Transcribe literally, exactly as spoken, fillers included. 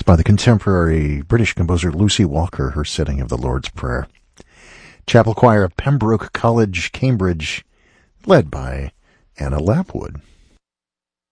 It's by the contemporary British composer Lucy Walker, her setting of the Lord's Prayer. Chapel Choir of Pembroke College, Cambridge, led by Anna Lapwood.